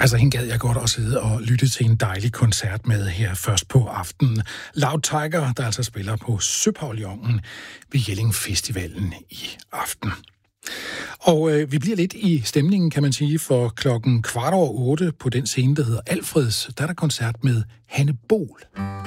Altså, hende gad jeg godt at sidde og lytte til en dejlig koncert med her først på aftenen. Loud Tiger, der altså spiller på Søpavillonen ved Jelling Festivalen i aften. Og vi bliver lidt i stemningen, kan man sige, for 7:15 på den scene, der hedder Alfreds, der er der koncert med Hanne Bol.